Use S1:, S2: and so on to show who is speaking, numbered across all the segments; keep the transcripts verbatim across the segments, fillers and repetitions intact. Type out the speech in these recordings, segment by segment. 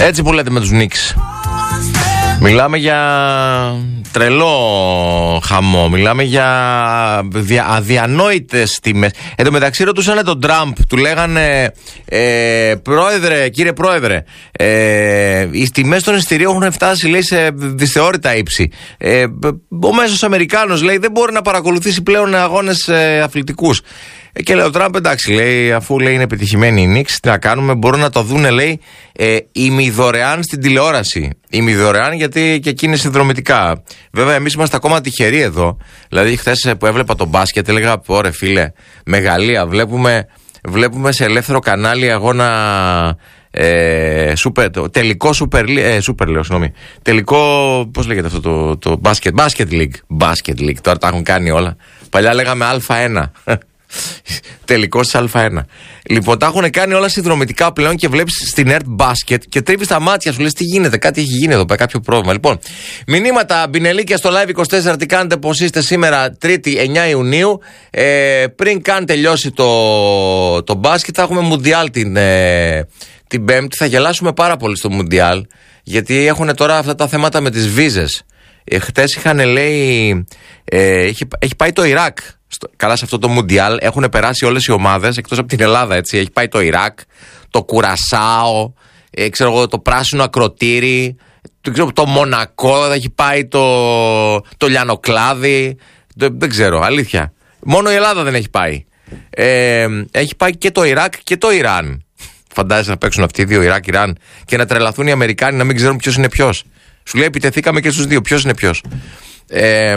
S1: Έτσι που λέτε με τους Knicks. Μιλάμε για τρελό χαμό. Μιλάμε για αδιανόητες τιμές. Εν τω μεταξύ ρωτούσανε τον Τραμπ. Του λέγανε ε, Πρόεδρε, κύριε Πρόεδρε, ε, οι τιμές των εισιτηρίων έχουν φτάσει, λέει, σε δυσθεώρητα ύψη. ε, Ο μέσος Αμερικάνος, λέει, δεν μπορεί να παρακολουθήσει πλέον αγώνες ε, αθλητικούς. Και λέει ο Τραμπ, εντάξει, λέει, αφού, λέει, είναι επιτυχημένοι οι Knicks, τι να κάνουμε, μπορούν να το δούνε, λέει, ε, ημιδωρεάν στην τηλεόραση. Ημιδωρεάν, γιατί και εκεί είναι συνδρομητικά. Βέβαια, εμείς είμαστε ακόμα τυχεροί εδώ. Δηλαδή, χθες που έβλεπα τον μπάσκετ, έλεγα, ωραία, φίλε, μεγαλεία. Βλέπουμε, βλέπουμε σε ελεύθερο κανάλι αγώνα. Ε, super, το, τελικό super, ε, super λέω, συγγνώμη. Τελικό, πώς λέγεται αυτό το, το μπάσκετ, basket league. Basket league, τώρα τα έχουν κάνει όλα. Παλιά λέγαμε Α ένα. Τελικό στη Α ένα. Λοιπόν, τα έχουν κάνει όλα συνδρομητικά πλέον και βλέπεις στην Earth Basket και τρίβεις τα μάτια σου. Λες, τι γίνεται, κάτι έχει γίνει εδώ πέρα, κάποιο πρόβλημα. Λοιπόν, μηνύματα, μπινελίκια στο Live είκοσι τέσσερα. Τι κάνετε, πώς είστε σήμερα, Τρίτη εννιά Ιουνίου. Ε, πριν καν τελειώσει το, το μπάσκετ, θα έχουμε Μουντιάλ την, ε, την Πέμπτη. Θα γελάσουμε πάρα πολύ στο Μουντιάλ, γιατί έχουν τώρα αυτά τα θέματα με τις βίζες. Ε, χτες είχαν, λέει, ε, έχει, έχει πάει το Ιράκ. Στο, καλά, σε αυτό το Μουντιάλ έχουν περάσει όλες οι ομάδες εκτός από την Ελλάδα, έτσι. Έχει πάει το Ιράκ, το Κουρασάο, ε, ξέρω εγώ, το πράσινο ακροτήρι, το, ξέρω, το Μονακό, έχει πάει το, το Λιανοκλάδι, το, δεν ξέρω, αλήθεια. Μόνο η Ελλάδα δεν έχει πάει. Ε, έχει πάει και το Ιράκ και το Ιράν. Φαντάζεσαι να παίξουν αυτοί οι δύο, Ιράκ-Ιράν, και να τρελαθούν οι Αμερικάνοι να μην ξέρουν ποιος είναι ποιος. Σου λέει, επιτεθήκαμε και στους δύο, ποιος είναι ποιος. Ε,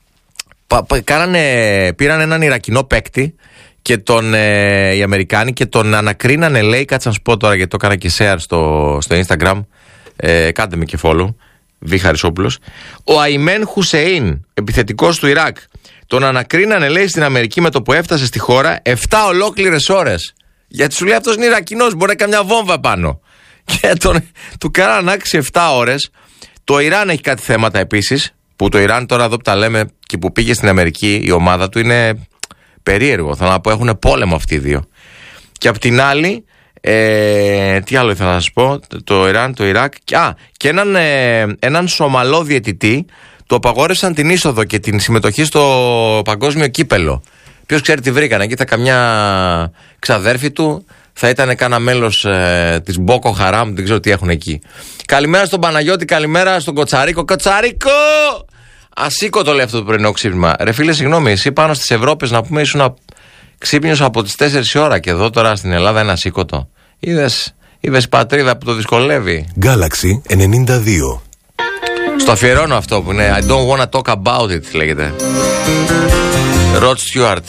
S1: Κάνανε, πήραν έναν Ιρακινό παίκτη και τον, ε, οι Αμερικάνοι, και τον ανακρίνανε, λέει, κάτσε να σου πω τώρα, γιατί το έκανα και share στο, στο Instagram, ε, κάντε με και follow, Β. Χαρισόπουλος. Ο Αϊμέν Χουσεΐν, επιθετικός του Ιράκ, τον ανακρίνανε, λέει, στην Αμερική με το που έφτασε στη χώρα εφτά ολόκληρες ώρες, γιατί σου λέει αυτός είναι Ιρακινός, μπορεί να κάνει μια βόμβα πάνω, και τον, του κάνανε ανάκριση εφτά ώρες. Το Ιράν έχει κάτι θέματα επίσης, που το Ιράν τώρα εδώ που τα λέμε και που πήγε στην Αμερική η ομάδα του είναι περίεργο. Θέλω να πω, έχουν πόλεμο αυτοί οι δύο. Και απ' την άλλη, ε, τι άλλο ήθελα να σας πω, το Ιράν, το Ιράκ, και, α, και έναν, ε, έναν Σομαλό διαιτητή, του απαγόρευσαν την είσοδο και την συμμετοχή στο παγκόσμιο κύπελο. Ποιος ξέρει τι βρήκανε, εκεί θα καμιά ξαδέρφη του, θα ήταν κάνα μέλος ε, της Μπόκο Χαράμ, δεν ξέρω τι έχουν εκεί. Καλημέρα στον Παναγιώτη, καλημέρα στον Κοτσαρίκο. Κοτσαρίκο! Ασήκω το λέει αυτό το πρωινό ξύπνημα. Ρε φίλε, συγγνώμη, εσύ πάνω στις Ευρώπες να πούμε ήσουν ξύπνιος από τις τέσσερις η ώρα και εδώ τώρα στην Ελλάδα ένα ασήκωτο. Είδες, είδες πατρίδα που το δυσκολεύει.
S2: Galaxy ενενήντα δύο.
S1: Στο αφιερώνω αυτό που είναι I don't wanna talk about it, λέγεται. Rod Stewart.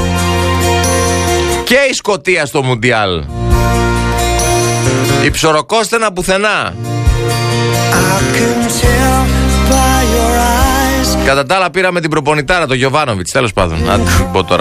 S1: Και η Σκωτία στο Μουντιάλ. Η ψωροκόστενα πουθενά. Κατά τα άλλα πήραμε την προπονητάρα, το Γιοβάνοβιτς, τέλος πάντων. Να την πω τώρα.